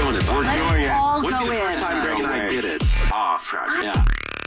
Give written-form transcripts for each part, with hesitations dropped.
doing it, bud. Let's all Wouldn't go be the in. first time Greg and I did it. Oh, fuck. Yeah.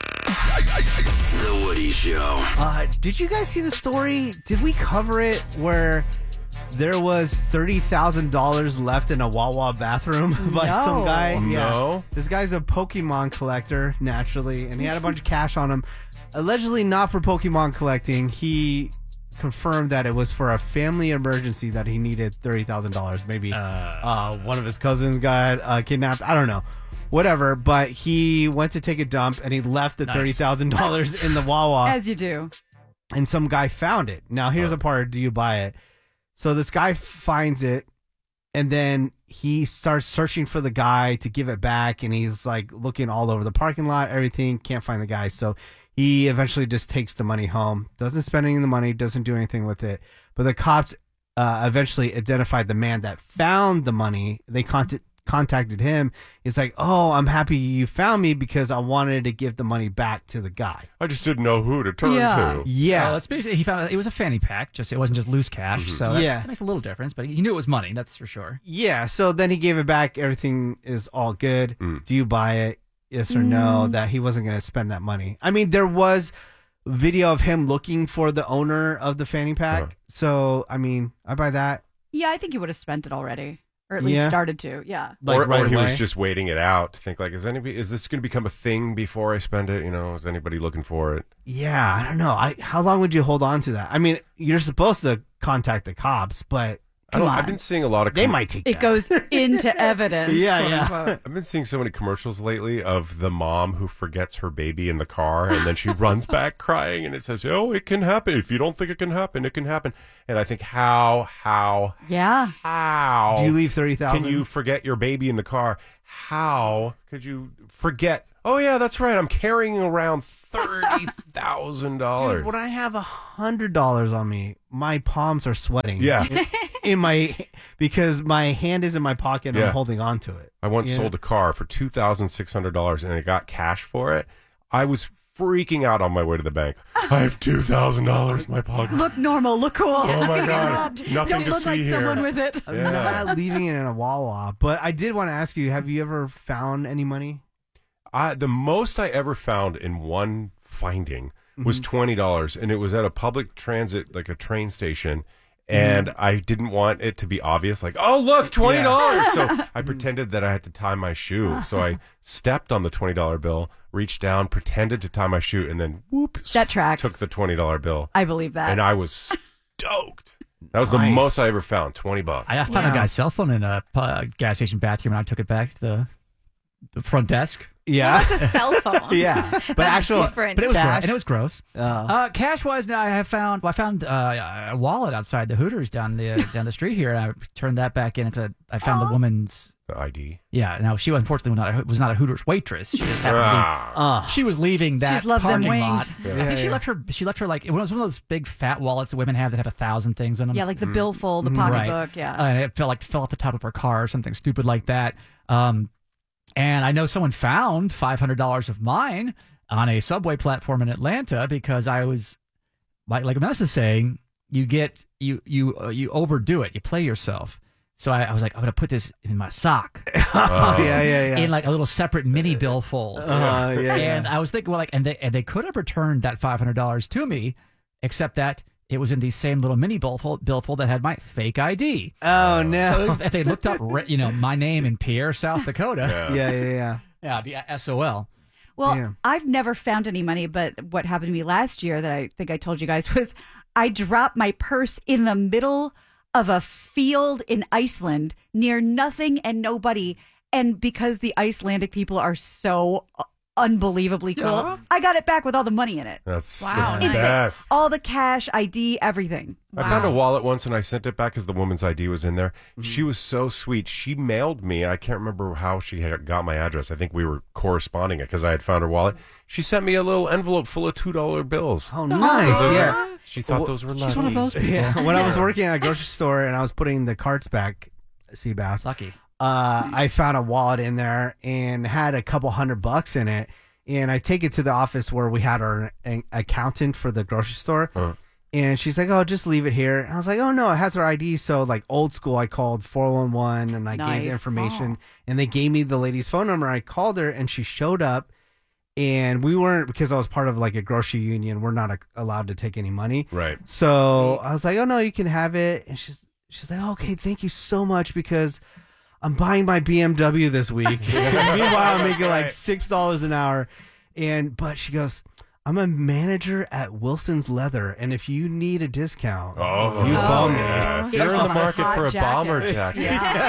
The Woody Show. Did you guys see the story? Did we cover it where there was $30,000 left in a Wawa bathroom by some guy? No. This guy's a Pokemon collector, naturally, and he had a bunch of cash on him. Allegedly not for Pokemon collecting. He confirmed that it was for a family emergency that he needed $30,000. Maybe one of his cousins got kidnapped. I don't know. Whatever, but he went to take a dump and he left the $30,000 in the Wawa. As you do. And some guy found it. Now, here's a part. Do you buy it? So this guy finds it, and then he starts searching for the guy to give it back, and he's like looking all over the parking lot, everything, can't find the guy. So he eventually just takes the money home, doesn't spend any of the money, doesn't do anything with it. But the cops eventually identified the man that found the money. They contacted him. He's like, "Oh, I'm happy you found me because I wanted to give the money back to the guy. I just didn't know who to turn to." Yeah. So that's basically, he found it was a fanny pack. It wasn't just loose cash. So that makes a little difference. But he knew it was money. That's for sure. Yeah. So then he gave it back. Everything is all good. Do you buy it? Yes or no? That he wasn't going to spend that money. I mean, there was video of him looking for the owner of the fanny pack. So I mean, I buy that. Yeah, I think he would have spent it already. Or at least started to, yeah. Like or he was just waiting it out to think, like, is this going to become a thing before I spend it? You know, is anybody looking for it? Yeah, I don't know. How long would you hold on to that? I mean, you're supposed to contact the cops, but I've been seeing a lot of... They might take it that. goes into evidence. Yeah. I've been seeing so many commercials lately of the mom who forgets her baby in the car, and then she runs back crying, and it says, "Oh, it can happen. If you don't think it can happen, it can happen." And I think, how Yeah. Do you leave 30,000? can you forget your baby in the car? How could you forget? Oh, yeah, that's right. I'm carrying around $30,000. Dude, when I have $100 on me, my palms are sweating. Yeah. Because my hand is in my pocket and I'm holding on to it. I once sold a car for $2,600 and I got cash for it. I was freaking out on my way to the bank. I have $2,000 in my pocket. Look normal, look cool. Oh my God. Nothing Don't to look see like here. someone with it. I'm not leaving it in a Wawa. But I did want to ask you, have you ever found any money? The most I ever found in one finding was $20, and it was at a public transit, like a train station. And I didn't want it to be obvious, like, oh, look, $20. So I pretended that I had to tie my shoe. So I stepped on the $20 bill, reached down, pretended to tie my shoe, and then whoop, That tracks. took the $20 bill. I believe that. And I was stoked. That was the most I ever found, $20. I found a guy's cell phone in a gas station bathroom, and I took it back to the front desk. Yeah. Well, that's a cell phone. Yeah. But That's actual different. But it was Cash? gross. And it was gross. Cash wise, now I found a wallet outside the Hooters down the street here, and I turned that back in because I found the woman's The ID. Yeah, no, she unfortunately was not a Hooters waitress. She just happened to be, she was leaving that She's loved them parking wings. lot. I think she left her like it was one of those big fat wallets that women have that have 1,000 things in them. Yeah, like the billfold, the pocketbook. Yeah, and it fell off the top of her car or something stupid like that. And I know someone found $500 of mine on a subway platform in Atlanta because I was like Vanessa saying, you overdo it, you play yourself. So I was like, I'm gonna put this in my sock. Yeah. In like a little separate mini billfold. And I was thinking, well, like, and they could have returned that $500 to me, except that it was in the same little mini billfold that had my fake ID. Oh no! So if they looked up, my name in Pierre, South Dakota, yeah, it'd be SOL. Well, Damn. I've never found any money, but what happened to me last year that I think I told you guys was I dropped my purse in the middle of a field in Iceland near nothing and nobody. And because the Icelandic people are so unbelievably cool, I got it back with all the money in it. That's Wow, the nice. best. All the cash, ID, everything. I found a wallet once and I sent it back because the woman's ID was in there. She was so sweet. She mailed me. I can't remember how she had got my address. I think we were corresponding it because I had found her wallet. She sent me a little envelope full of $2 bills. Oh, nice. Yeah. She thought those were lucky. She's one of those people. Yeah. When I was working at a grocery store and I was putting the carts back, Seabass, Lucky. I found a wallet in there and had a couple $100 in it. And I take it to the office where we had our accountant for the grocery store. And she's like, oh, just leave it here. And I was like, oh, no, it has her ID. So, like, old school, I called 411 and I gave the information. And they gave me the lady's phone number. I called her and she showed up. And we weren't, because I was part of, like, a grocery union, we're not allowed to take any money. Right. So I was like, oh, no, you can have it. And she's like, okay, thank you so much because I'm buying my BMW this week. Meanwhile, I'm making like $6 an hour. But she goes, I'm a manager at Wilson's Leather, and if you need a discount, you call me. If you're in the market for a bomber jacket,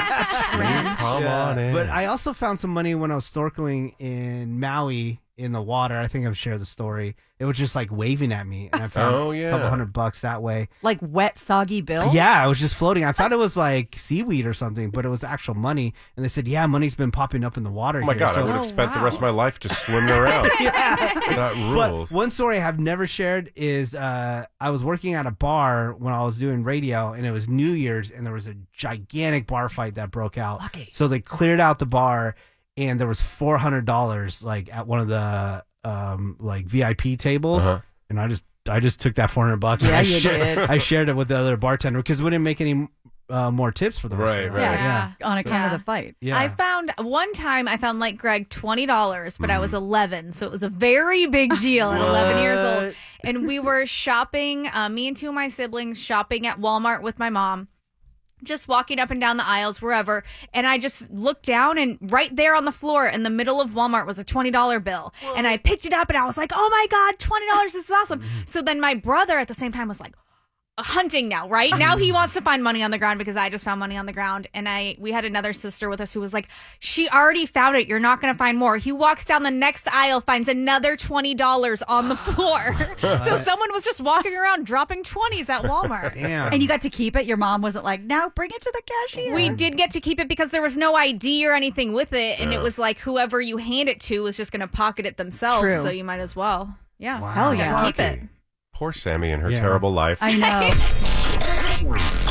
come on in. But I also found some money when I was snorkeling in Maui in the water. I think I've shared the story. It was just like waving at me, and I found a couple $100 that way. Like wet, soggy bill? Yeah, it was just floating. I thought it was like seaweed or something, but it was actual money. And they said, yeah, money's been popping up in the water. Oh my God, I would have spent the rest of my life just swimming around. That rules. But one story I have never shared is I was working at a bar when I was doing radio, and it was New Year's, and there was a gigantic bar fight that broke out. Lucky. So they cleared out the bar, and there was $400 like at one of the like VIP tables, and I just took that $400. Yeah, and you did. I shared it with the other bartender because we didn't make any more tips for the rest. Right. Yeah. On account of the fight. Yeah. I found like Greg $20, but I was 11, so it was a very big deal at 11 years old. And we were shopping, me and two of my siblings shopping at Walmart with my mom. Just walking up and down the aisles, wherever. And I just looked down, and right there on the floor in the middle of Walmart was a $20 bill. And I picked it up, and I was like, oh my God, $20, this is awesome. So then my brother at the same time was like, hunting now, right? Now he wants to find money on the ground because I just found money on the ground. And we had another sister with us who was like, she already found it. You're not going to find more. He walks down the next aisle, finds another $20 on the floor. So someone was just walking around dropping 20s at Walmart. Damn. And you got to keep it? Your mom wasn't like, now bring it to the cashier? We did get to keep it because there was no ID or anything with it. And it was like whoever you hand it to was just going to pocket it themselves. True. So you might as well. Yeah. Wow. Hell You yeah. got to keep it. Poor Sammy and her terrible life. I know. The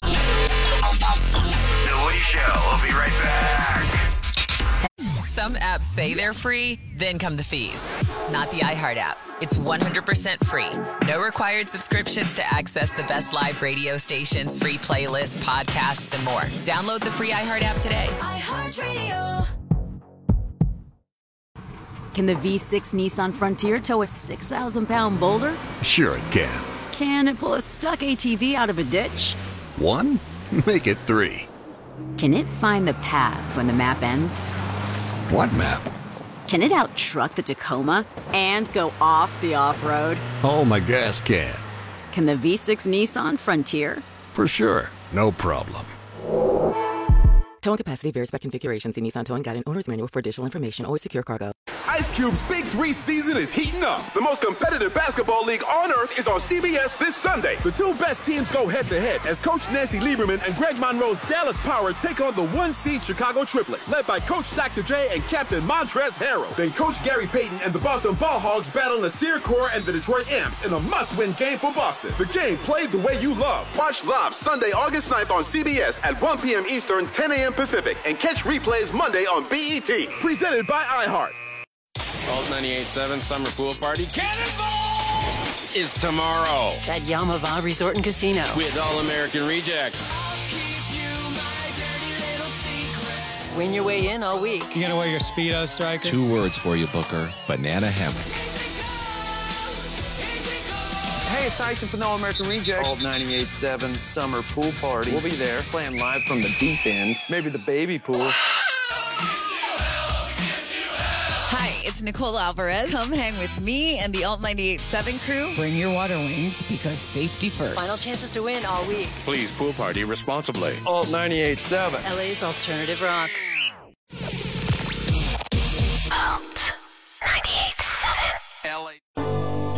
Woody Show. We'll be right back. Some apps say they're free, then come the fees. Not the iHeart app. It's 100% free. No required subscriptions to access the best live radio stations, free playlists, podcasts, and more. Download the free iHeart app today. iHeartRadio. Can the V6 Nissan Frontier tow a 6,000-pound boulder? Sure it can. Can it pull a stuck ATV out of a ditch? 1? Make it 3. Can it find the path when the map ends? What map? Can it out-truck the Tacoma and go off the off-road? Oh, my gas can. Can the V6 Nissan Frontier? For sure. No problem. Towing capacity varies by configuration. See Nissan Towing Guide and Owner's Manual for additional information. Always secure cargo. Ice Cube's Big 3 season is heating up. The most competitive basketball league on earth is on CBS this Sunday. The two best teams go head-to-head as Coach Nancy Lieberman and Greg Monroe's Dallas Power take on the 1-seed Chicago Triplets, led by Coach Dr. J and Captain Montrezl Harrell. Then Coach Gary Payton and the Boston Ball Hogs battle Nasir Kaur and the Detroit Amps in a must-win game for Boston. The game played the way you love. Watch live Sunday, August 9th on CBS at 1 p.m. Eastern, 10 a.m. Pacific, and catch replays Monday on BET. Presented by iHeart. Alt 98.7 Summer Pool Party Cannonball is tomorrow. At Yamava Resort and Casino. With All-American Rejects. Win your way in all week. You gonna wear your Speedo, Striker? 2 words for you, Booker. Banana hammock. Hey, it's Tyson from the All-American Rejects. Alt 98.7 Summer Pool Party. We'll be there playing live from the deep end, maybe the baby pool. Hi, it's Nicole Alvarez. Come hang with me and the Alt 98.7 crew. Bring your water wings because safety first. Final chances to win all week. Please pool party responsibly. Alt 98.7. LA's alternative rock.